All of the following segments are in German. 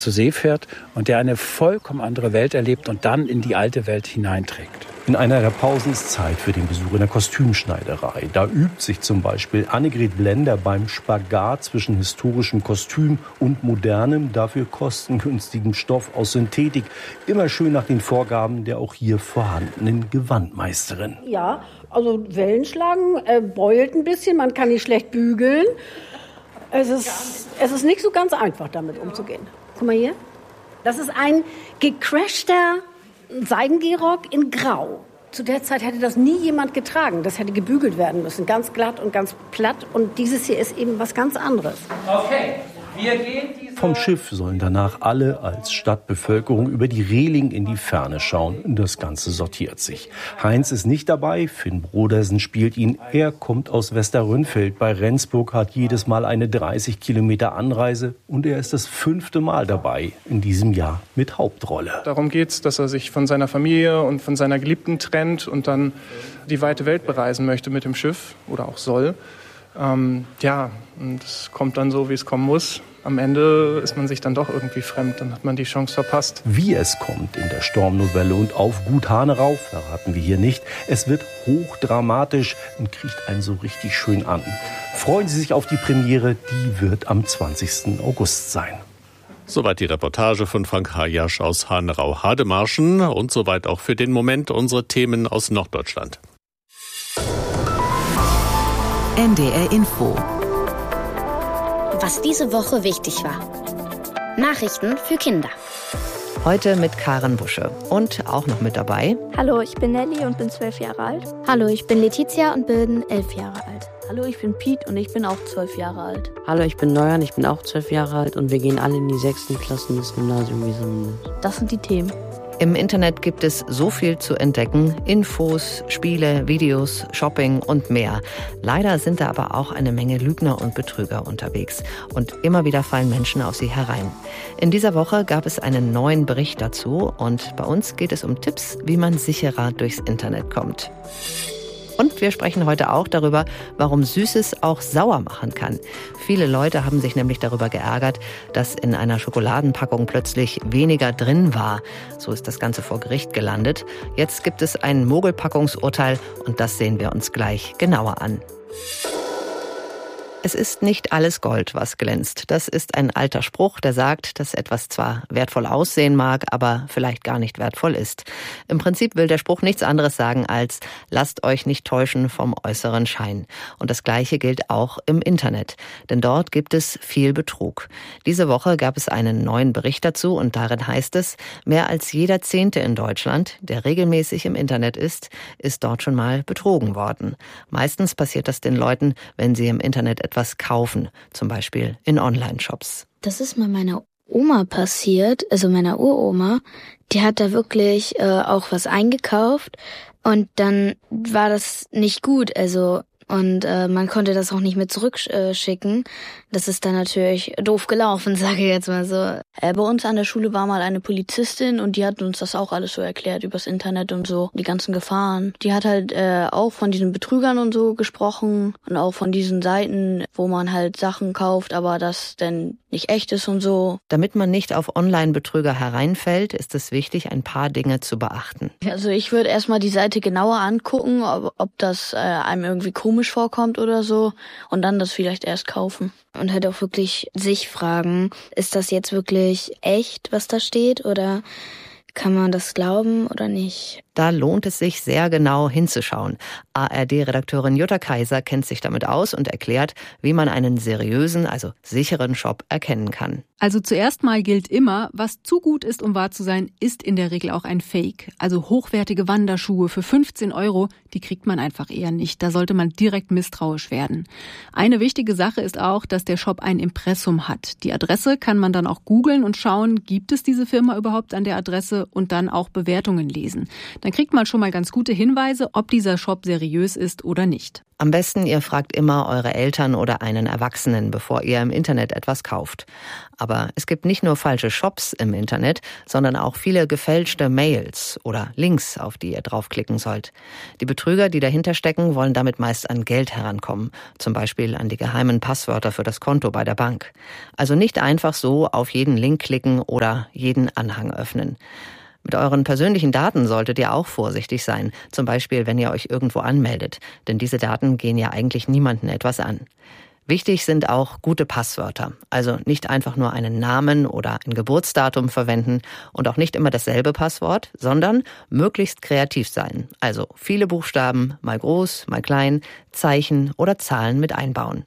zur See fährt und der eine vollkommen andere Welt erlebt und dann in die alte Welt hineinträgt. In einer der Pausen ist Zeit für den Besuch in der Kostümschneiderei. Da übt sich zum Beispiel Annegret Blender beim Spagat zwischen historischem Kostüm und modernem, dafür kostengünstigem Stoff aus Synthetik. Immer schön nach den Vorgaben der auch hier vorhandenen Gewandmeisterin. Ja, also Wellen schlagen, beult ein bisschen, man kann nicht schlecht bügeln. Es ist nicht so ganz einfach, damit umzugehen. Guck mal hier. Das ist ein gecrashter Seidengehrock in Grau. Zu der Zeit hätte das nie jemand getragen. Das hätte gebügelt werden müssen. Ganz glatt und ganz platt. Und dieses hier ist eben was ganz anderes. Okay, wir gehen Vom Schiff sollen danach alle als Stadtbevölkerung über die Reling in die Ferne schauen. Das Ganze sortiert sich. Heinz ist nicht dabei. Finn Brodersen spielt ihn. Er kommt aus Westerrönfeld. Bei Rendsburg hat jedes Mal eine 30 Kilometer Anreise. Und er ist das 5. Mal dabei in diesem Jahr mit Hauptrolle. Darum geht's, dass er sich von seiner Familie und von seiner Geliebten trennt und dann die weite Welt bereisen möchte mit dem Schiff oder auch soll. Und es kommt dann so, wie es kommen muss. Am Ende ist man sich dann doch irgendwie fremd, dann hat man die Chance verpasst. Wie es kommt in der Sturmnovelle und auf Gut Hanerau, verraten wir hier nicht. Es wird hochdramatisch und kriegt einen so richtig schön an. Freuen Sie sich auf die Premiere, die wird am 20. August sein. Soweit die Reportage von Frank Hajasch aus Hanerau-Hademarschen und soweit auch für den Moment unsere Themen aus Norddeutschland. NDR Info. Was diese Woche wichtig war. Nachrichten für Kinder. Heute mit Karen Busche. Und auch noch mit dabei. Hallo, ich bin Nelly und bin 12 Jahre alt. Hallo, ich bin Letizia und bin 11 Jahre alt. Hallo, ich bin Piet und ich bin auch 12 Jahre alt. Hallo, ich bin Neuan, ich bin auch 12 Jahre alt und wir gehen alle in die 6. Klassen des Gymnasiums Wiesenmünde. Das sind die Themen. Im Internet gibt es so viel zu entdecken. Infos, Spiele, Videos, Shopping und mehr. Leider sind da aber auch eine Menge Lügner und Betrüger unterwegs. Und immer wieder fallen Menschen auf sie herein. In dieser Woche gab es einen neuen Bericht dazu. Und bei uns geht es um Tipps, wie man sicherer durchs Internet kommt. Und wir sprechen heute auch darüber, warum Süßes auch sauer machen kann. Viele Leute haben sich nämlich darüber geärgert, dass in einer Schokoladenpackung plötzlich weniger drin war. So ist das Ganze vor Gericht gelandet. Jetzt gibt es ein Mogelpackungsurteil und das sehen wir uns gleich genauer an. Es ist nicht alles Gold, was glänzt. Das ist ein alter Spruch, der sagt, dass etwas zwar wertvoll aussehen mag, aber vielleicht gar nicht wertvoll ist. Im Prinzip will der Spruch nichts anderes sagen als, lasst euch nicht täuschen vom äußeren Schein. Und das Gleiche gilt auch im Internet. Denn dort gibt es viel Betrug. Diese Woche gab es einen neuen Bericht dazu und darin heißt es, mehr als jeder 10. in Deutschland, der regelmäßig im Internet ist dort schon mal betrogen worden. Meistens passiert das den Leuten, wenn sie im Internet etwas kaufen, zum Beispiel in Online-Shops. Das ist mal meiner Oma passiert, also meiner Uroma. Die hat da wirklich auch was eingekauft und dann war das nicht gut, und man konnte das auch nicht mehr zurückschicken. Das ist dann natürlich doof gelaufen, sage ich jetzt mal so. Bei uns an der Schule war mal eine Polizistin und die hat uns das auch alles so erklärt übers Internet und so, die ganzen Gefahren. Die hat halt auch von diesen Betrügern und so gesprochen und auch von diesen Seiten, wo man halt Sachen kauft, aber das denn nicht echt ist und so. Damit man nicht auf Online-Betrüger hereinfällt, ist es wichtig, ein paar Dinge zu beachten. Also ich würde erstmal die Seite genauer angucken, ob das einem irgendwie komisch vorkommt oder so und dann das vielleicht erst kaufen. Und halt auch wirklich sich fragen, ist das jetzt wirklich echt, was da steht, oder kann man das glauben oder nicht? Da lohnt es sich sehr genau hinzuschauen. ARD-Redakteurin Jutta Kaiser kennt sich damit aus und erklärt, wie man einen seriösen, also sicheren Shop erkennen kann. Also zuerst mal gilt immer, was zu gut ist, um wahr zu sein, ist in der Regel auch ein Fake. Also hochwertige Wanderschuhe für 15 €, die kriegt man einfach eher nicht. Da sollte man direkt misstrauisch werden. Eine wichtige Sache ist auch, dass der Shop ein Impressum hat. Die Adresse kann man dann auch googeln und schauen, gibt es diese Firma überhaupt an der Adresse Adresse und dann auch Bewertungen lesen. Dann kriegt man schon mal ganz gute Hinweise, ob dieser Shop seriös ist oder nicht. Am besten, ihr fragt immer eure Eltern oder einen Erwachsenen, bevor ihr im Internet etwas kauft. Aber es gibt nicht nur falsche Shops im Internet, sondern auch viele gefälschte Mails oder Links, auf die ihr draufklicken sollt. Die Betrüger, die dahinter stecken, wollen damit meist an Geld herankommen, zum Beispiel an die geheimen Passwörter für das Konto bei der Bank. Also nicht einfach so auf jeden Link klicken oder jeden Anhang öffnen. Mit euren persönlichen Daten solltet ihr auch vorsichtig sein, zum Beispiel wenn ihr euch irgendwo anmeldet, denn diese Daten gehen ja eigentlich niemandem etwas an. Wichtig sind auch gute Passwörter, also nicht einfach nur einen Namen oder ein Geburtsdatum verwenden und auch nicht immer dasselbe Passwort, sondern möglichst kreativ sein, also viele Buchstaben, mal groß, mal klein, Zeichen oder Zahlen mit einbauen.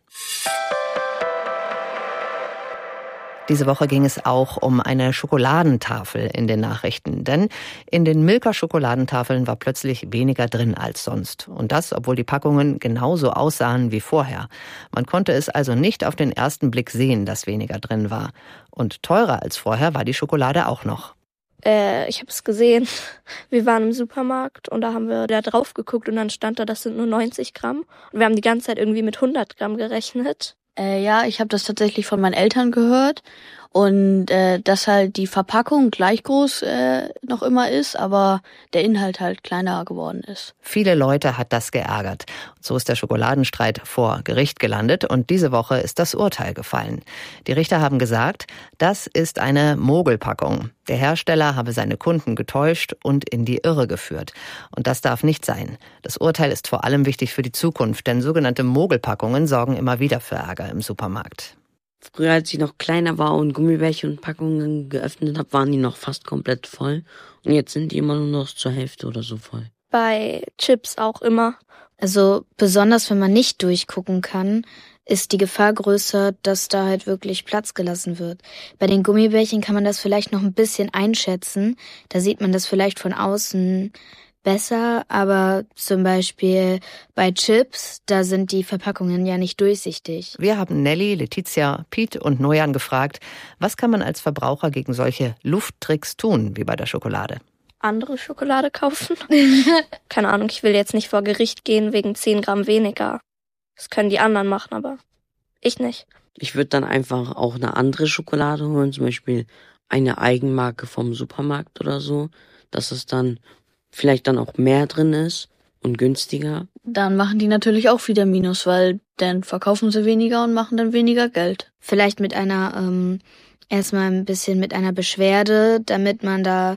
Diese Woche ging es auch um eine Schokoladentafel in den Nachrichten. Denn in den Milka-Schokoladentafeln war plötzlich weniger drin als sonst. Und das, obwohl die Packungen genauso aussahen wie vorher. Man konnte es also nicht auf den ersten Blick sehen, dass weniger drin war. Und teurer als vorher war die Schokolade auch noch. Ich habe es gesehen. Wir waren im Supermarkt und da haben wir da drauf geguckt und dann stand da, das sind nur 90 Gramm. Und wir haben die ganze Zeit irgendwie mit 100 Gramm gerechnet. Ja, ich habe das tatsächlich von meinen Eltern gehört und dass halt die Verpackung gleich groß noch immer ist, aber der Inhalt halt kleiner geworden ist. Viele Leute hat das geärgert. So ist der Schokoladenstreit vor Gericht gelandet und diese Woche ist das Urteil gefallen. Die Richter haben gesagt, das ist eine Mogelpackung. Der Hersteller habe seine Kunden getäuscht und in die Irre geführt. Und das darf nicht sein. Das Urteil ist vor allem wichtig für die Zukunft, denn sogenannte Mogelpackungen sorgen immer wieder für Ärger im Supermarkt. Früher, als ich noch kleiner war und Gummibärchen und Packungen geöffnet habe, waren die noch fast komplett voll. Und jetzt sind die immer nur noch zur Hälfte oder so voll. Bei Chips auch immer. Also besonders wenn man nicht durchgucken kann, ist die Gefahr größer, dass da halt wirklich Platz gelassen wird. Bei den Gummibärchen kann man das vielleicht noch ein bisschen einschätzen. Da sieht man das vielleicht von außen besser, aber zum Beispiel bei Chips, da sind die Verpackungen ja nicht durchsichtig. Wir haben Nelly, Letizia, Piet und Nojan gefragt, was kann man als Verbraucher gegen solche Lufttricks tun, wie bei der Schokolade? Andere Schokolade kaufen? Keine Ahnung, ich will jetzt nicht vor Gericht gehen wegen 10 Gramm weniger. Das können die anderen machen, aber ich nicht. Ich würde dann einfach auch eine andere Schokolade holen, zum Beispiel eine Eigenmarke vom Supermarkt oder so, dass es dann vielleicht dann auch mehr drin ist und günstiger. Dann machen die natürlich auch wieder Minus, weil dann verkaufen sie weniger und machen dann weniger Geld. Vielleicht mit einer, erstmal ein bisschen mit einer Beschwerde, damit man da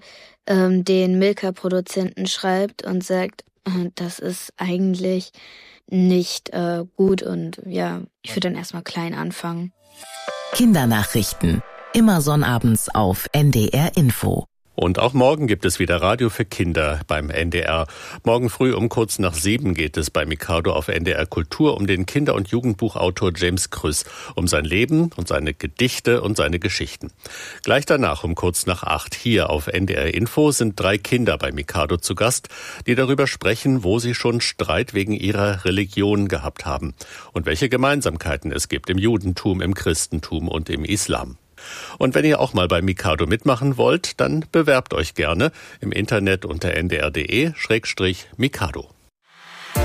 den Milka-Produzenten schreibt und sagt, das ist eigentlich nicht gut und ja, ich würde dann erstmal klein anfangen. Kindernachrichten. Immer sonnabends auf NDR Info. Und auch morgen gibt es wieder Radio für Kinder beim NDR. Morgen früh um kurz nach 7 geht es bei Mikado auf NDR Kultur um den Kinder- und Jugendbuchautor James Krüss, um sein Leben und seine Gedichte und seine Geschichten. Gleich danach um kurz nach 8 hier auf NDR Info sind 3 Kinder bei Mikado zu Gast, die darüber sprechen, wo sie schon Streit wegen ihrer Religion gehabt haben und welche Gemeinsamkeiten es gibt im Judentum, im Christentum und im Islam. Und wenn ihr auch mal bei Mikado mitmachen wollt, dann bewerbt euch gerne im Internet unter ndr.de/Mikado.